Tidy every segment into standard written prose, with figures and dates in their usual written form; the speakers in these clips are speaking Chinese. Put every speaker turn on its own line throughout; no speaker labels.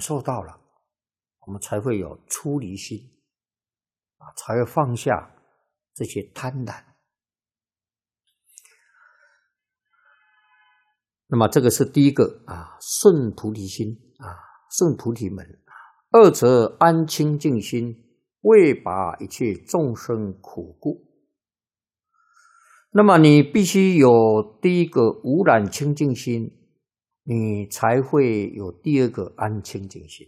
受到了，我们才会有出离心才会放下这些贪婪。那么这个是第一个顺菩提心顺菩提门。二则安清净心，为拔一切众生苦故。那么你必须有第一个无染清净心，你才会有第二个安清净心。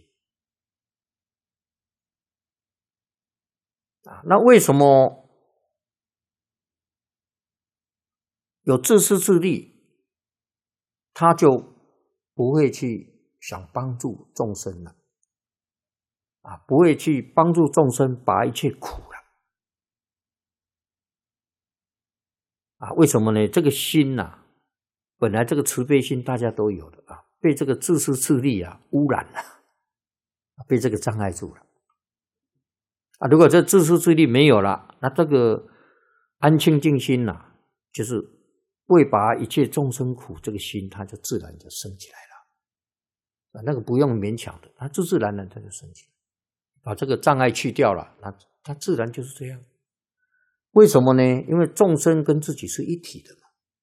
那为什么有自私自利，他就不会去想帮助众生了不会去帮助众生拔一切苦了为什么呢？这个心本来这个慈悲心大家都有的被这个自私自利污染了被这个障碍住了如果这自私自利没有了，那这个安清净心就是为拔一切众生苦，这个心它就自然就升起来了那个不用勉强的，它自自然然它就升起来，把这个障碍去掉了，那它自然就是这样。为什么呢？因为众生跟自己是一体的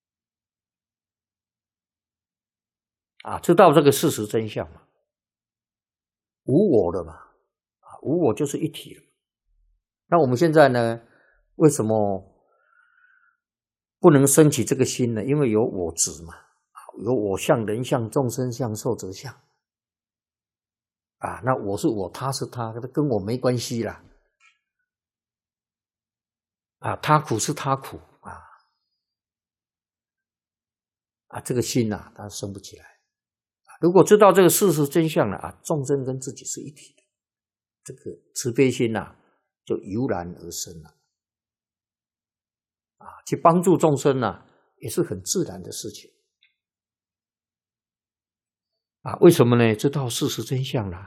嘛知道这个事实真相嘛，无我的嘛无我就是一体了。那我们现在呢，为什么不能升起这个心呢？因为有我执嘛有我相、人相、众生相、寿者相那我是我，他是他，跟我没关系啦他苦是他苦这个心它升不起来如果知道这个事实真相了众生跟自己是一体的，这个慈悲心就油然而生了去帮助众生也是很自然的事情为什么呢？知道事实真相了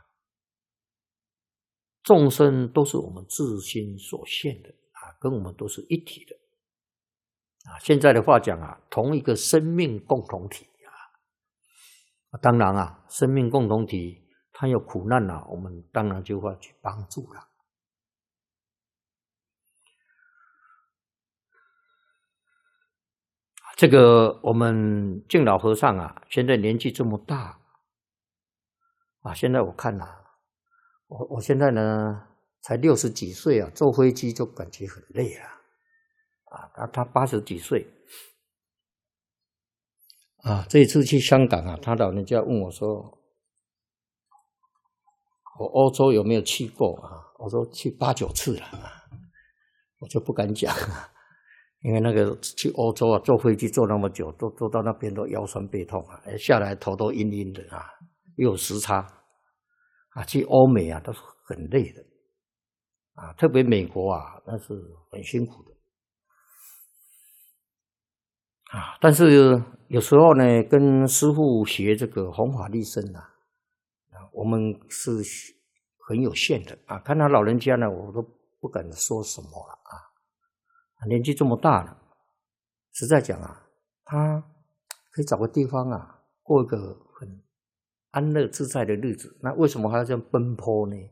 众生都是我们自心所现的跟我们都是一体的现在的话讲同一个生命共同体当然生命共同体它有苦难我们当然就会去帮助了这个我们净老和尚现在年纪这么大现在我看我现在呢才60几岁坐飞机就感觉很累了他80几岁这一次去香港他老人家问我说我欧洲有没有去过我说去8、9次了我就不敢讲因为那个去欧洲坐飞机坐那么久坐到那边都腰酸背痛下来头都晕晕的又有时差去欧美都是很累的特别美国那是很辛苦的但是有时候呢跟师父学这个弘法利生我们是很有限的看他老人家呢我都不敢说什么了年纪这么大了实在讲他可以找个地方过一个很安乐自在的日子，那为什么还要这样奔波呢？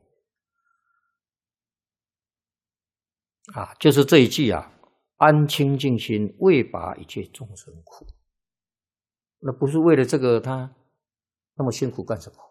就是这一句安清净心，为拔一切众生苦。那不是为了这个他那么辛苦干什么？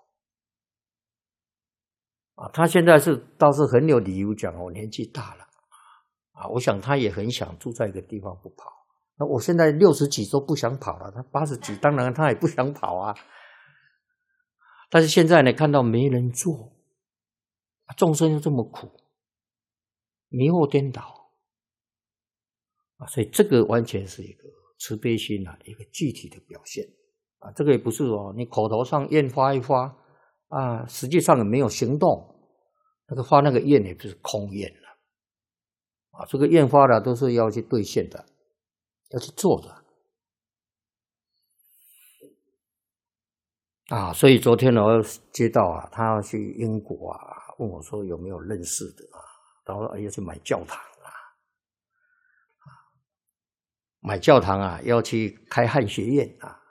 他现在倒是很有理由讲我年纪大了我想他也很想住在一个地方不跑。那我现在60几都不想跑了，他80几当然他也不想跑但是现在呢，看到没人做，众生又这么苦，迷惑颠倒所以这个完全是一个慈悲心一个具体的表现这个也不是你口头上愿发一发实际上也没有行动，那个发那个愿也不是空愿了这个愿发的都是要去兑现的，要去做的所以昨天我接到他要去英国问我说有没有认识的然后要去买教堂买教堂要去开汉学院